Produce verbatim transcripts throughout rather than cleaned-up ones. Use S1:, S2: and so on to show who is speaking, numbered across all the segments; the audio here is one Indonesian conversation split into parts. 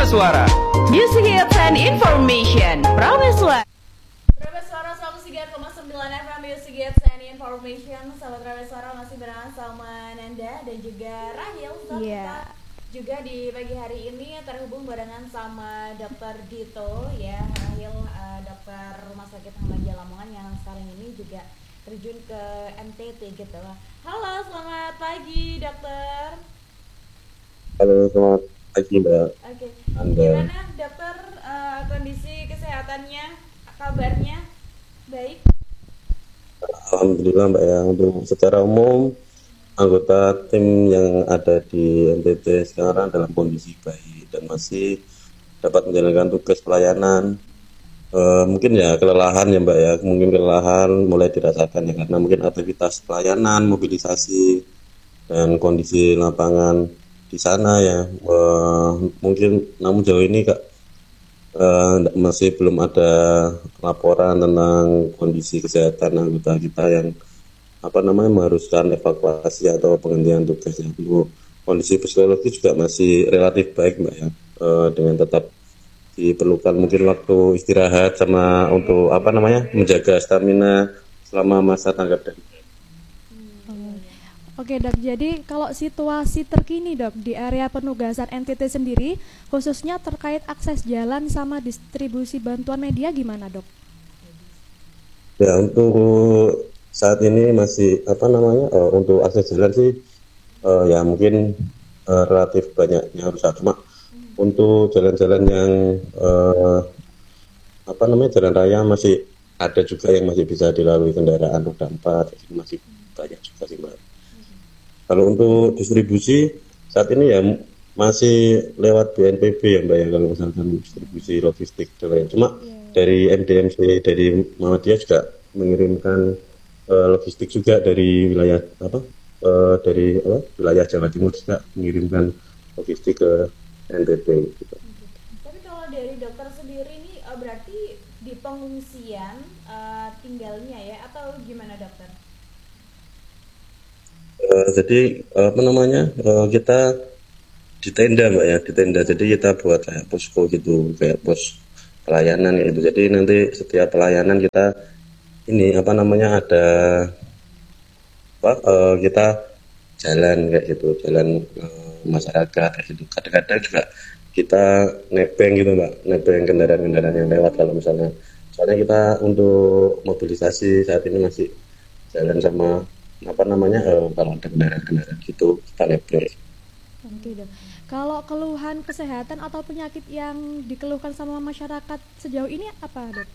S1: Suara.
S2: Music Hits and Information. Prameswara. Prameswara seratus tiga koma sembilan F M Music Hits and Information. Sahabat Prameswara masih bersama sama Nanda dan juga Rahil. Iya. Yeah. Juga di pagi hari ini terhubung barengan sama Dokter Dito ya, Rahil, uh, dokter Rumah Sakit Ahmadiyah Lamongan yang sekarang ini juga terjun ke N T T gitu. Halo, selamat pagi dokter.
S3: Halo, selamat pagi Mbak.
S2: Oke, gimana dokter, uh, kondisi kesehatannya, kabarnya baik?
S3: Alhamdulillah Mbak ya, untuk secara umum anggota tim yang ada di N T T sekarang dalam kondisi baik dan masih dapat menjalankan tugas pelayanan. E, mungkin ya kelelahan ya Mbak ya, mungkin kelelahan mulai dirasakan ya karena mungkin aktivitas pelayanan, mobilisasi dan kondisi lapangan di sana ya. E, mungkin namun jauh ini Kak e, masih belum ada laporan tentang kondisi kesehatan anggota kita yang apa namanya mengharuskan evakuasi atau penggantian tugas. Untuk kondisi psikologi juga masih relatif baik Mbak ya, e, dengan tetap diperlukan mungkin waktu istirahat sama untuk apa namanya menjaga stamina selama masa tanggap darurat.
S4: Hmm. Oke dok, jadi kalau situasi terkini dok di area penugasan N T T sendiri khususnya terkait akses jalan sama distribusi bantuan media gimana dok?
S3: Ya untuk saat ini masih apa namanya uh, untuk akses jalan sih uh, ya mungkin uh, relatif banyak yang rusak, cuma hmm. untuk jalan-jalan yang uh, apa namanya jalan raya masih ada juga yang masih bisa dilalui kendaraan roda empat, masih banyak juga sih Mbak. Hmm. Kalau untuk distribusi saat ini ya masih lewat B N P B ya Mbak ya, kalau misalkan distribusi logistik dan cuma yeah. Dari M D M C dari Muhammadiyah juga mengirimkan Uh, logistik juga dari wilayah apa uh, dari apa, wilayah Jawa Timur juga mengirimkan logistik ke N T T gitu.
S2: Tapi kalau dari dokter sendiri ini uh, berarti di pengungsian uh, tinggalnya ya atau gimana dokter?
S3: Uh, jadi uh, apa namanya uh, kita di tenda Mbak ya, di tenda. Jadi kita buat kayak posko gitu, kayak pos pelayanan gitu. Jadi nanti setiap pelayanan kita ini apa namanya ada apa uh, kita jalan kayak gitu, jalan uh, masyarakat kayak gitu. Kadang-kadang juga kita nebeng gitu Mbak, nebeng kendaraan-kendaraan yang lewat kalau misalnya soalnya kita untuk mobilisasi saat ini masih jalan sama apa namanya uh, kalau ada kendaraan-kendaraan gitu kita nebeng.
S4: Oke dok. Kalau keluhan kesehatan atau penyakit yang dikeluhkan sama masyarakat sejauh ini apa dok?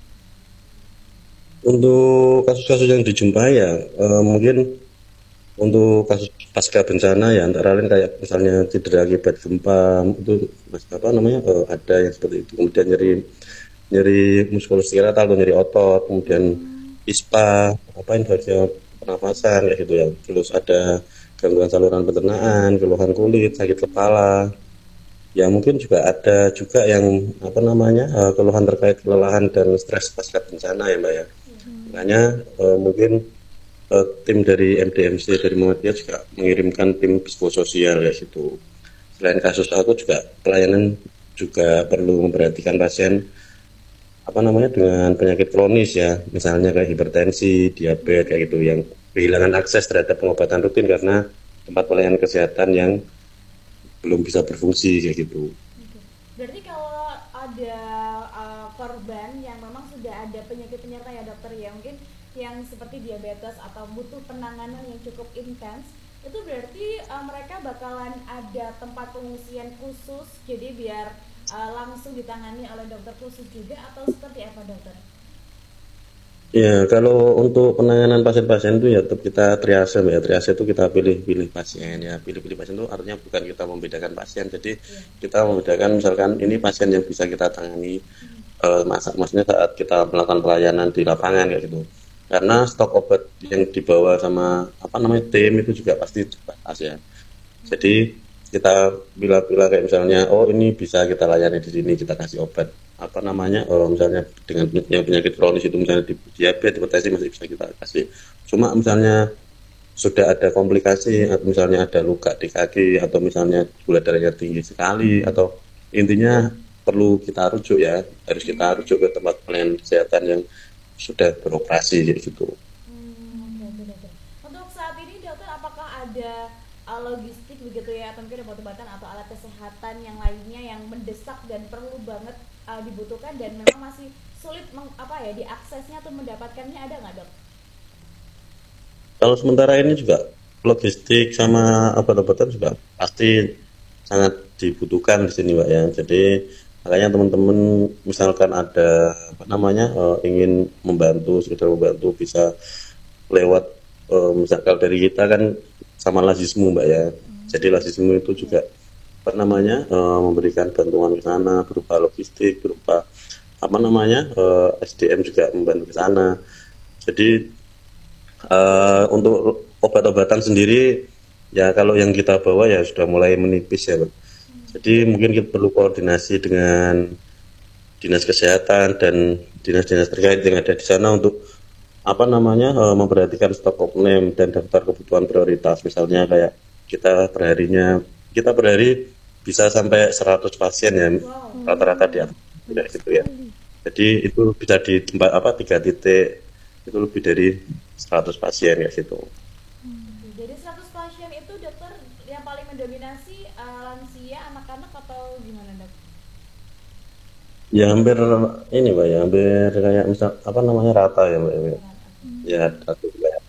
S3: Untuk kasus-kasus yang dijumpai ya uh, mungkin untuk kasus pasca bencana ya antara lain kayak misalnya cedera akibat gempa itu apa namanya uh, ada yang seperti itu, kemudian nyeri nyeri muskuloskeletal atau nyeri otot, kemudian ispa apa infeksi pernafasan kayak gitu ya, terus ada gangguan saluran pencernaan, keluhan kulit, sakit kepala ya, mungkin juga ada juga yang apa namanya uh, keluhan terkait kelelahan dan stres pasca bencana ya Mbak ya. Makanya uh, mungkin uh, tim dari M D M C dari Muhammadiyah juga mengirimkan tim psikososial ya situ. Selain kasus aku juga pelayanan juga perlu memperhatikan pasien apa namanya dengan penyakit kronis ya, misalnya kayak hipertensi, diabetes kayak gitu yang kehilangan akses terhadap pengobatan rutin karena tempat pelayanan kesehatan yang belum bisa berfungsi kayak gitu.
S2: Berarti kalau ada uh, korban yang memang sudah ada penyakit penyerta ya dokter ya, mungkin yang seperti diabetes atau butuh penanganan yang cukup intens, itu berarti uh, mereka bakalan ada tempat pengungsian khusus, jadi biar uh, langsung ditangani oleh dokter khusus juga atau seperti apa dokter?
S3: Ya, kalau untuk penanganan pasien-pasien itu ya tetap kita triase ya. Triase itu kita pilih-pilih pasien ya. Pilih-pilih pasien itu artinya bukan kita membedakan pasien. Jadi yeah. kita membedakan misalkan ini pasien yang bisa kita tangani hmm. uh, masa, maksudnya saat kita melakukan pelayanan di lapangan kayak gitu. Karena stok obat yang dibawa sama apa namanya tim itu juga pasti terbatas ya. Jadi kita bila-bila kayak misalnya oh ini bisa kita layani di sini, kita kasih obat apa namanya oh, misalnya dengan yang penyakit kronis itu misalnya di diabetes, hipertensi masih bisa kita kasih. Cuma misalnya sudah ada komplikasi atau misalnya ada luka di kaki atau misalnya gula darahnya tinggi sekali atau intinya perlu kita rujuk ya, harus kita rujuk ke tempat pelayanan kesehatan yang sudah beroperasi gitu.
S2: Hmm, oke, oke, oke. Untuk saat ini dokter, apakah ada uh, logistik begitu ya, atau mungkin obat-obatan atau alat kesehatan yang lainnya yang mendesak dan perlu banget uh, dibutuhkan dan memang masih sulit meng, apa ya diaksesnya atau mendapatkannya, ada nggak dok?
S3: Kalau sementara ini juga logistik sama obat-obatan juga pasti sangat dibutuhkan di sini Mbak ya. Jadi makanya teman-teman misalkan ada apa namanya eh, ingin membantu, sekedar membantu bisa lewat eh, misalkan dari kita kan sama Lazismu Mbak ya. Jadi Lazismu itu juga apa namanya eh, memberikan bantuan ke sana berupa logistik, berupa apa namanya eh, S D M juga membantu ke sana. Jadi eh, untuk obat-obatan sendiri ya kalau yang kita bawa ya sudah mulai menipis ya Mbak. Jadi mungkin kita perlu koordinasi dengan dinas kesehatan dan dinas-dinas terkait yang ada di sana untuk apa namanya eh, memperhatikan stok opname dan daftar kebutuhan prioritas. Misalnya kayak kita perharinya kita per hari bisa sampai seratus pasien ya
S2: Wow.
S3: rata-rata di atas tidak gitu ya. Jadi itu bisa di tempat apa tiga titik itu lebih dari seratus pasien ya gitu.
S2: Jadi seratus pasien itu dokter yang paling mendominasi uh, lansia, anak-anak atau gimana dok?
S3: Ya hampir ini Mbak ya, hampir kayak misal apa namanya rata ya Mbak ya. Ya satu kayak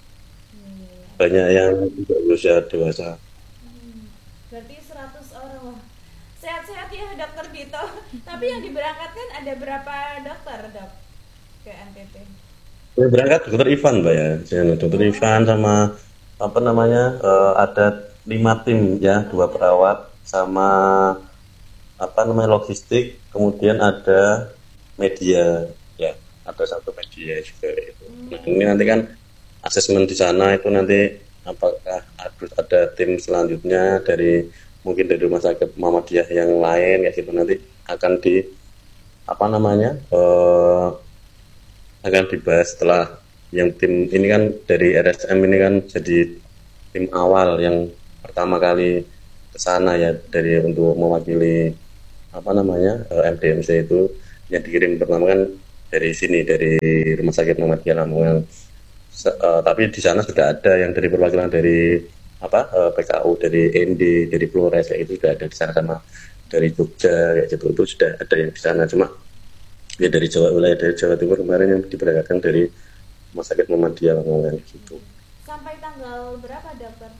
S3: banyak yang juga berusia dewasa.
S2: Hmm, berarti seratus orang wah. Sehat-sehat ya dokter Dito. Tapi yang diberangkatkan ada berapa dokter dok ke N T T?
S3: Saya berangkat dokter Ivan Mbak ya, Saya dokter Ivan sama apa namanya eh, ada lima tim ya, dua perawat sama apa namanya logistik, kemudian ada media ya, ada satu media juga itu. Nah ini nanti kan asesmen di sana itu nanti apakah harus ada tim selanjutnya dari mungkin dari rumah sakit Muhammadiyah yang lain ya gitu nanti akan di apa namanya eh, akan dibahas setelah yang tim ini kan dari R S M ini kan jadi tim awal yang pertama kali ke sana ya dari untuk mewakili apa namanya eh, M D M C itu yang dikirim pertama kan dari sini dari Rumah Sakit Muhammadiyah Lamongan. Se- eh, tapi di sana sudah ada yang dari perwakilan dari apa eh, P K U dari N D dari Flores ya itu sudah ada di sana sama dari Jogja kayak gitu itu sudah ada yang di sana cuma ya dari Jawa wilayah dari Jawa Timur kemarin yang diberangkatkan dari Rumah Sakit Muhammadiyah Lamongan gitu.
S2: Sampai tanggal berapa dokter?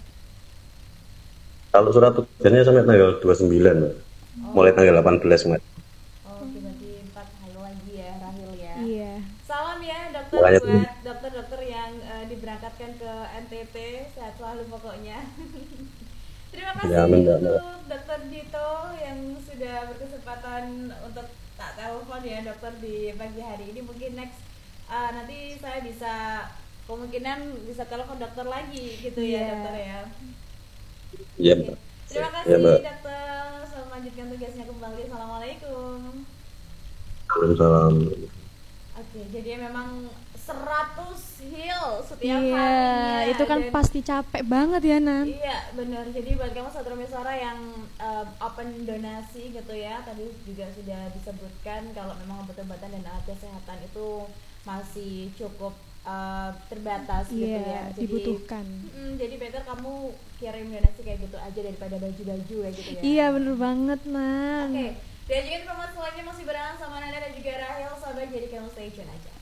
S3: Kalau surat tugasnya sampai tanggal dua puluh sembilan Mbak. Mulai tanggal delapan belas Mbak.
S2: Oh, berarti empat hari lagi ya, Rahil ya.
S4: Iya.
S2: Salam ya dokter
S3: Makanya
S2: buat dokter-dokter yang eh, diberangkatkan ke N T T, sehat selalu pokoknya. Terima kasih
S3: Ya, amin, Mbak.
S2: untuk dokter Dito yang sudah berkesempatan untuk tak telepon ya dokter di pagi hari ini. Mungkin next eh, nanti saya bisa kemungkinan bisa telepon dokter lagi gitu ya
S4: Iya.
S2: dokter ya.
S3: Iya
S2: Oke.
S3: Mbak.
S2: Terima
S3: Ya,
S2: kasih
S3: Mbak.
S2: dokter. Selamat melanjutkan tugasnya kembali. Assalamualaikum.
S3: Waalaikumsalam.
S2: Oke, jadi memang seratus hil setiap
S4: Iya,
S2: harinya.
S4: itu kan
S2: Dan-
S4: pasti capek banget ya Nan.
S2: Iya, benar. Jadi buat kamu saudara Mesora yang uh, open donasi gitu ya, tadi juga sudah disebutkan kalau memang obat-obatan dan alat kesehatan itu masih cukup uh, terbatas gitu ya.
S4: Iya, dibutuhkan.
S2: Mm, jadi better kamu kirim donasi kayak gitu aja daripada baju-baju kayak gitu ya.
S4: Iya, bener banget Nan.
S2: Oke, dan juga informasi selanjutnya masih barengan sama Nanda dan juga Rahel, sahabat jadi kamu stay tune aja.